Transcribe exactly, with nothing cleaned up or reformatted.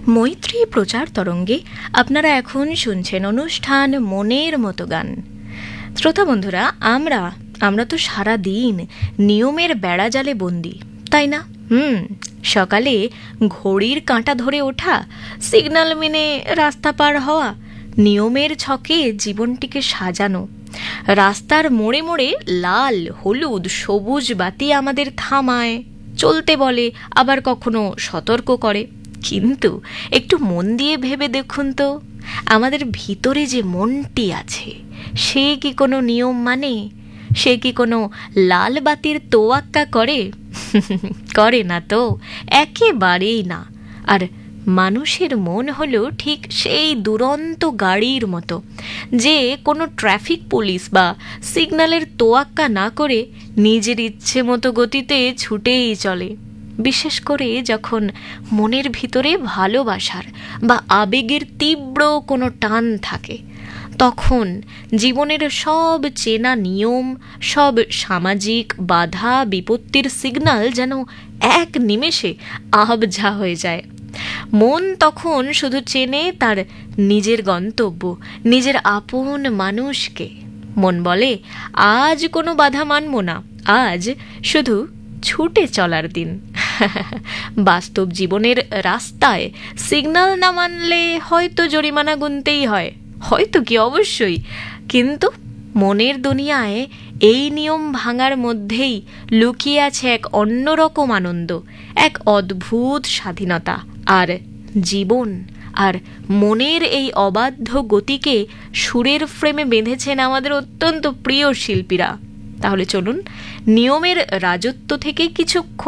মৈত্রী প্রচার তরঙ্গে আপনারা এখন শুনছেন অনুষ্ঠান মনের মতো গান। শ্রোতা বন্ধুরা, আমরা আমরা তো সারা দিন নিয়মের বেড়াজালে বন্দি, তাই না? হুম সকালে ঘড়ির কাঁটা ধরে ওঠা, সিগন্যাল মেনে রাস্তা পার হওয়া, নিয়মের ছকে জীবনটিকে সাজানো। রাস্তার মোড়ে মোড়ে লাল হলুদ সবুজ বাতি আমাদের থামায়, চলতে বলে, আবার কখনো সতর্ক করে। কিন্তু একটু মন দিয়ে ভেবে দেখুন তো, আমাদের ভিতরে যে মনটি আছে সে কি কোনো নিয়ম মানে? সে কি কোনো লাল বাতির তোয়াক্কা করে? করে না তো, একেবারেই না। আর মানুষের মন হলো ঠিক সেই দুরন্ত গাড়ির মতো, যে কোনো ট্রাফিক পুলিশ বা সিগন্যালের তোয়াক্কা না করে নিজের ইচ্ছে মতো গতিতে ছুটেই চলে। বিশেষ করে যখন মনের ভিতরে ভালোবাসার বা আবেগের তীব্র কোনো টান থাকে, তখন জীবনের সব চেনা নিয়ম, সব সামাজিক বাধা বিপত্তির সিগন্যাল যেন এক নিমেষে আবঝা হয়ে যায়। মন তখন শুধু চেনে তার নিজের গন্তব্য, নিজের আপন মানুষকে। মন বলে, আজ কোনো বাধা মানব না, আজ শুধু ছুটে চলার দিন। বাস্তব জীবনের রাস্তায় সিগন্যাল না মানলে হয়তো জরিমানা গুনতেই হয়, হয়তো কি, অবশ্যই। কিন্তু মনের দুনিয়ায় এই নিয়ম ভাঙার মধ্যেই লুকিয়ে আছে এক অন্যরকম আনন্দ, এক অদ্ভুত স্বাধীনতা। আর জীবন আর মনের এই অবাধ্য গতিকে সুরের ফ্রেমে বেঁধেছেন আমাদের অত্যন্ত প্রিয় শিল্পীরা। তাহলে চলুন নিয়মের রাজত্ব থেকে কিছু